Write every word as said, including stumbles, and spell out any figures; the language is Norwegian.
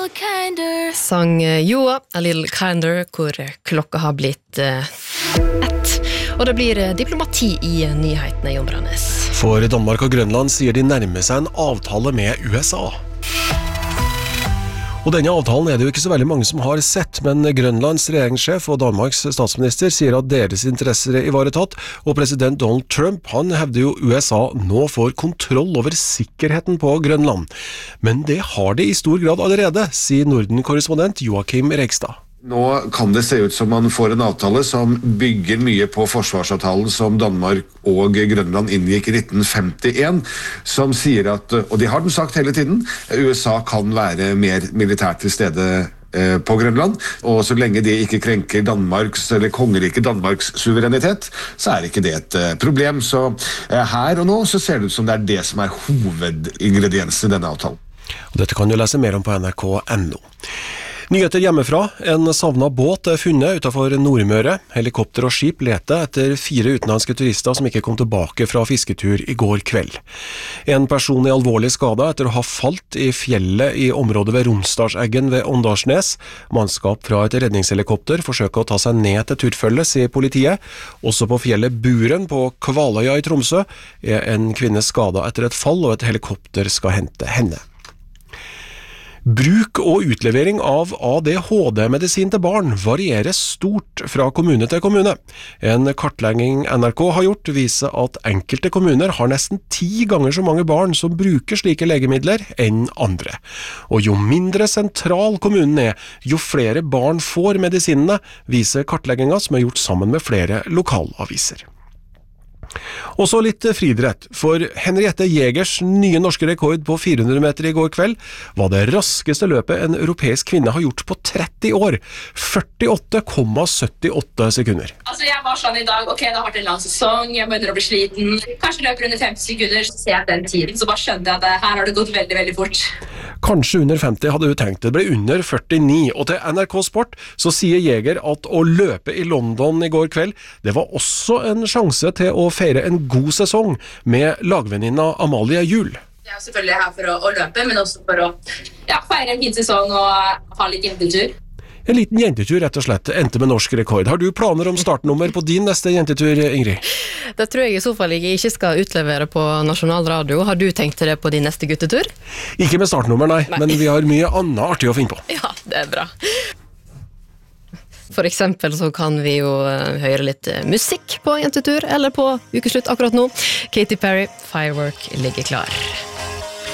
Sang Joa, A Little Kinder, hvor klokka har blitt uh, ett. Og det blir diplomati i nyhetene, Jon Brannes. For Danmark og Grønland sier de nærmer seg en avtale med U S A. Og denne avtalen er det jo ikke så veldig mange som har sett, men Grønlands regjeringssjef og Danmarks statsminister sier at deres interesser er ivaretatt, og president Donald Trump, han hevder jo U S A nå får kontroll over sikkerheten på Grønland. Men det har de i stor grad allerede, sier Norden-korrespondent Joachim Rekstad. Nå kan det se ut som man får en avtale som bygger mye på forsvarsavtalen som Danmark og Grønland inngikk i nitten femtien, som sier at, og de har den sagt hele tiden, U S A kan være mer militært til stede på Grønland, og så lenge de ikke krenker Danmarks, eller kongeriket Danmarks suverenitet, så er ikke det et problem. Så her og nå så ser det ut som det er det som er hovedingrediensen i denne avtalen. Og dette kan du lese mer om på N R K punktum N O. Nyheter hjemmefra. En savnet båt er funnet utenfor Nordmøre. Helikopter og skip leter etter fire utenlandske turister som ikke kom tilbake fra fisketur i går kveld. En person er alvorlig skadet etter å ha falt i fjellet i området ved Romsdalseggen ved Åndalsnes. Mannskap fra et redningshelikopter forsøker å ta seg ned til turfølget, sier politiet. Også på fjellet Buren på Kvaløya i Tromsø er en kvinne skadet etter et fall, og et helikopter skal hente henne. Bruk og utlevering av A D H D-medisin til barn varierer stort fra kommune til kommune. En kartlegging N R K har gjort viser at enkelte kommuner har nesten ti ganger så mange barn som bruker slike legemidler enn andre. Og jo mindre sentral kommunen er, jo flere barn får medisinene, viser kartleggingen som er gjort sammen med flere lokalaviser. Og så litt friidrett, for Henriette Jegers nye norske rekord på fire hundre meter i går kveld var det raskeste løpet en europeisk kvinne har gjort på tretti år, førtiåtte komma syttiåtte sekunder. Altså jeg var sånn i dag, ok, det har vært en lang sesong, jeg begynner å bli sliten, kanskje løper under femti sekunder, så ser jeg den tiden, så bare skjønte jeg at her har det gått veldig, veldig fort. Kanskje under femti hadde hun tenkt, det ble under førtini, og til N R K Sport så sier Jeger at å løpe i London i går kveld, det var også en sjanse til å feire en god sesong med lagvenninna Amalie Juhl. Jeg er selvfølgelig her for å, å løpe, men også for å ja, feire en fin sesong og ha litt jentetur. En liten jentetur rett og slett, endte med norsk rekord. Har du planer om startnummer på din neste jentetur, Ingrid? Det tror jeg i så fall jeg ikke skal utlevere på Nasjonal Radio. Har du tenkt det på din neste guttetur? Ikke med startnummer, nei, nei. Men vi har mye annet artig å finne på. Ja, det er bra. For eksempel så kan vi jo høre litt musikk på jentetur, eller på ukeslutt akkurat nå. Katy Perry, Firework ligger klar.